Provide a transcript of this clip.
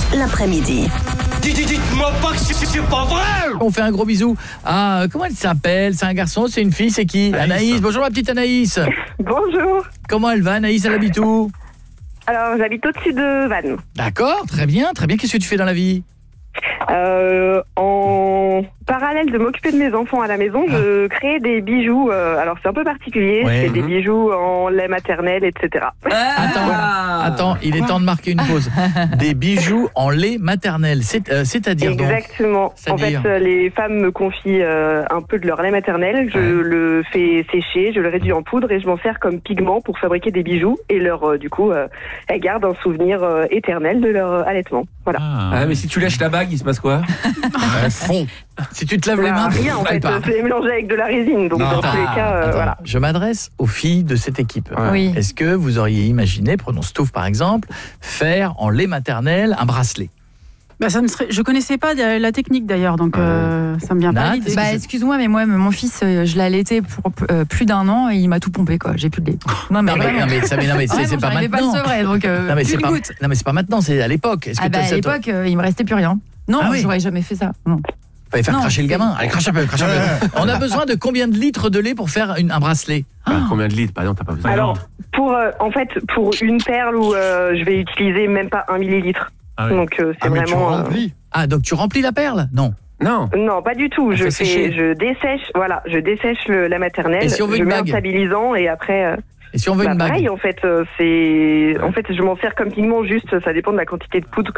l'après-midi. Dites-moi pas que c'est pas vrai. On fait un gros bisou à... Comment elle s'appelle? C'est un garçon, c'est une fille, c'est qui? Anaïs. Bonjour ma petite Anaïs. Bonjour. Comment elle va Anaïs? Elle habite où? Alors, j'habite au-dessus de Vannes. D'accord, très bien, très bien. Qu'est-ce que tu fais dans la vie? En parallèle de m'occuper de mes enfants à la maison, je crée des bijoux. Alors, c'est un peu particulier. Ouais. Je fais des bijoux en lait maternel, etc. Attends, il est temps de marquer une pause. Des bijoux en lait maternel, c'est-à-dire donc? Exactement. En fait, les femmes me confient un peu de leur lait maternel. Je le fais sécher, je le réduis en poudre et je m'en sers comme pigment pour fabriquer des bijoux. Et du coup, elles gardent un souvenir éternel de leur allaitement. Voilà. Ah, mais si tu lèches la bague, il se passe quoi? Fond. Si tu te laves les mains, rien en fait, c'est mélangé avec de la résine. Donc dans tous les cas, voilà. Je m'adresse aux filles de cette équipe. Oui. Est-ce que vous auriez imaginé, prenons Stouff par exemple, faire en lait maternel un bracelet? Je connaissais pas la technique d'ailleurs, donc ça me vient pas à l'idée. Excuse-moi, mais moi, mon fils, je l'ai allaité pour plus d'1 an et il m'a tout pompé, quoi. J'ai plus de lait. Non mais c'est pas maintenant. Pas le sevrer, donc non mais c'est pas maintenant, c'est à l'époque. À l'époque, il me restait plus rien. Non, j'aurais jamais fait ça. Non. Fallait faire cracher le gamin. Allez, crache un peu. On a besoin de combien de litres de lait pour faire un bracelet? Combien de litres? Par exemple, t'as pas besoin. Alors, pour une perle où je vais utiliser même pas 1 millilitre. Donc c'est vraiment. Tu remplis. Donc tu remplis la perle? Non, pas du tout. Je dessèche. Voilà, je dessèche la maternelle. Et si on veut je une mets bague? un stabilisant et après. Et si on veut une bague? Pareil, en fait, je m'en sers comme pigment. Juste, ça dépend de la quantité de poudre